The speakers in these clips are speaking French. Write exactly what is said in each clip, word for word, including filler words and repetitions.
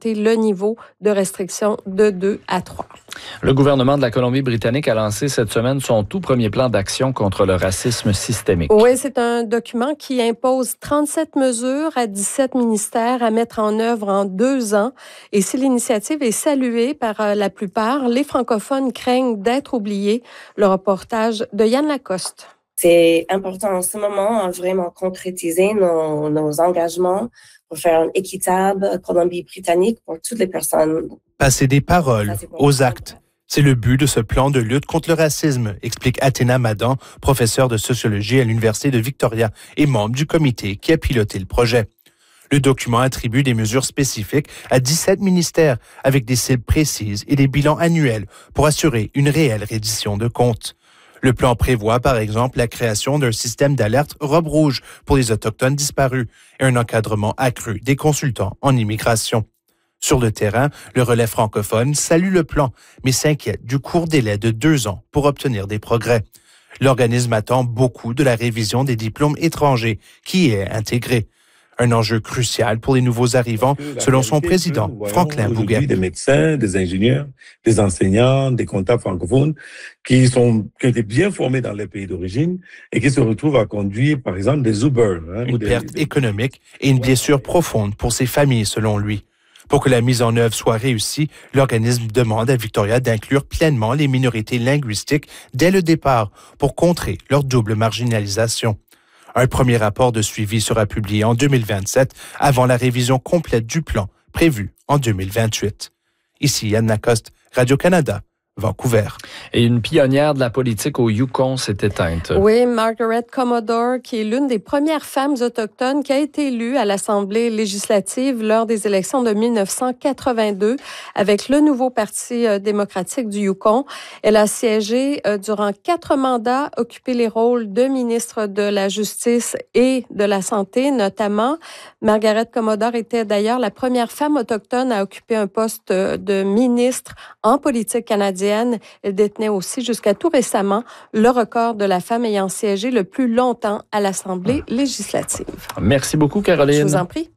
augmenter le niveau de restriction de deux à trois. Le gouvernement de la Colombie-Britannique a lancé cette semaine son tout premier plan d'action contre le racisme systémique. Oui, c'est un document qui impose trente-sept mesures à dix-sept ministères à mettre en œuvre en deux ans. Et si l'initiative est saluée par la plupart, les francophones craignent d'être oubliés. Le reportage de Yann Lacoste. C'est important en ce moment à vraiment concrétiser nos, nos engagements pour faire une équitable Colombie-Britannique pour toutes les personnes. Passer des paroles aux actes. C'est le but de ce plan de lutte contre le racisme, explique Athéna Madan, professeure de sociologie à l'Université de Victoria et membre du comité qui a piloté le projet. Le document attribue des mesures spécifiques à dix-sept ministères avec des cibles précises et des bilans annuels pour assurer une réelle reddition de comptes. Le plan prévoit, par exemple, la création d'un système d'alerte robe rouge pour les Autochtones disparus et un encadrement accru des consultants en immigration. Sur le terrain, le relais francophone salue le plan, mais s'inquiète du court délai de deux ans pour obtenir des progrès. L'organisme attend beaucoup de la révision des diplômes étrangers qui y est intégrée. Un enjeu crucial pour les nouveaux arrivants, selon son président, Franklin Bouguet. Des médecins, des ingénieurs, des enseignants, des comptables francophones qui sont qui ont été bien formés dans les pays d'origine et qui se retrouvent à conduire, par exemple, des Uber. Hein, une des, perte des... économique et une blessure profonde pour ces familles, selon lui. Pour que la mise en œuvre soit réussie, l'organisme demande à Victoria d'inclure pleinement les minorités linguistiques dès le départ pour contrer leur double marginalisation. Un premier rapport de suivi sera publié en deux mille vingt-sept, avant la révision complète du plan, prévue en deux mille vingt-huit. Ici Yann Lacoste, Radio-Canada, Vancouver. Et une pionnière de la politique au Yukon s'est éteinte. Oui, Margaret Commodore, qui est l'une des premières femmes autochtones qui a été élue à l'Assemblée législative lors des élections de dix-neuf cent quatre-vingt-deux avec le nouveau Parti démocratique du Yukon. Elle a siégé durant quatre mandats, occupé les rôles de ministre de la Justice et de la Santé, notamment. Margaret Commodore était d'ailleurs la première femme autochtone à occuper un poste de ministre en politique canadienne. Elle détenait aussi jusqu'à tout récemment le record de la femme ayant siégé le plus longtemps à l'Assemblée législative. Merci beaucoup, Caroline. Je vous en prie.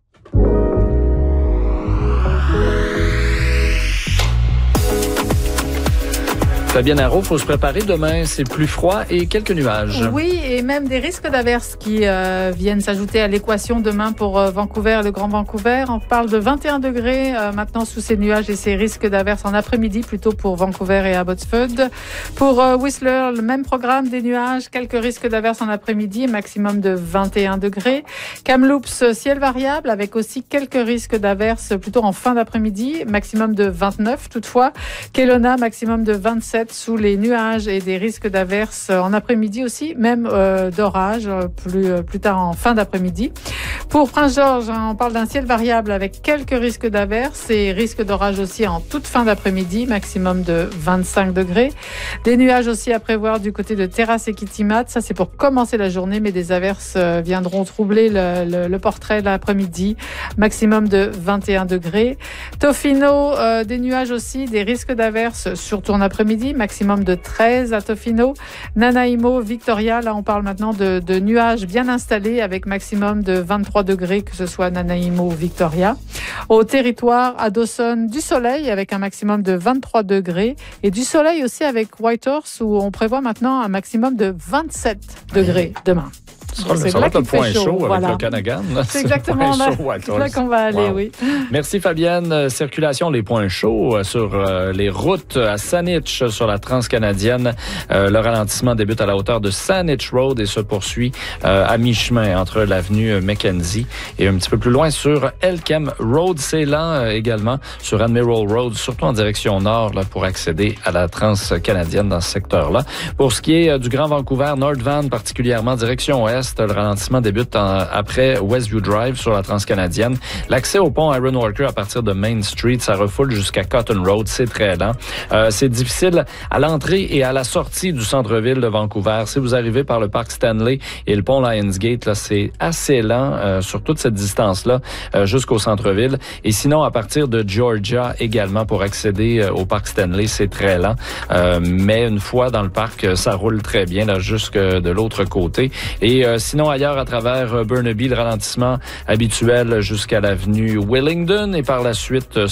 Fabienne Arrault, il faut se préparer. Demain, c'est plus froid et quelques nuages. Oui, et même des risques d'averses qui euh, viennent s'ajouter à l'équation demain pour euh, Vancouver, le Grand Vancouver. On parle de vingt et un degrés euh, maintenant sous ces nuages et ces risques d'averses en après-midi, plutôt pour Vancouver et Abbotsford. Pour euh, Whistler, le même programme, des nuages, quelques risques d'averses en après-midi, maximum de vingt et un degrés. Kamloops, ciel variable, avec aussi quelques risques d'averses plutôt en fin d'après-midi, maximum de vingt-neuf toutefois. Kelowna, maximum de vingt-sept sous les nuages et des risques d'averses en après-midi aussi, même euh, d'orage plus, plus tard en fin d'après-midi. Pour Prince-Georges, on parle d'un ciel variable avec quelques risques d'averses et risques d'orage aussi en toute fin d'après-midi, maximum de vingt-cinq degrés. Des nuages aussi à prévoir du côté de Terrasse et Kitimat. Ça, c'est pour commencer la journée, mais des averses viendront troubler le, le, le portrait de l'après-midi, maximum de vingt et un degrés. Tofino, euh, des nuages aussi, des risques d'averses surtout en après-midi, maximum de treize à Tofino. Nanaimo, Victoria, là on parle maintenant de, de nuages bien installés avec maximum de vingt-trois degrés, que ce soit Nanaimo ou Victoria. Au territoire, à Dawson, du soleil avec un maximum de vingt-trois degrés et du soleil aussi avec Whitehorse où on prévoit maintenant un maximum de vingt-sept degrés demain. Ça, ça va être le point chaud, chaud avec voilà. le Canagan. C'est exactement là, chaud, là qu'on va aller, wow. oui. Merci Fabienne. Circulation, les points chauds sur euh, les routes à Saanich sur la transcanadienne. Euh, le ralentissement débute à la hauteur de Saanich Road et se poursuit euh, à mi-chemin entre l'avenue Mackenzie et un petit peu plus loin sur Elkem Road. C'est lent euh, également sur Admiral Road, surtout en direction nord là, pour accéder à la transcanadienne dans ce secteur-là. Pour ce qui est euh, du Grand Vancouver, North Van particulièrement direction ouest, le ralentissement débute en, après Westview Drive sur la transcanadienne. L'accès au pont Iron Walker à partir de Main Street, ça refoule jusqu'à Cotton Road. C'est très lent. Euh, c'est difficile à l'entrée et à la sortie du centre-ville de Vancouver. Si vous arrivez par le parc Stanley et le pont Lionsgate, là, c'est assez lent euh, sur toute cette distance-là euh, jusqu'au centre-ville. Et sinon, à partir de Georgia également, pour accéder euh, au parc Stanley, c'est très lent. Euh, mais une fois dans le parc, ça roule très bien là, jusque de l'autre côté. Et euh, sinon, ailleurs, à travers Burnaby, le ralentissement habituel jusqu'à l'avenue Willingdon et par la suite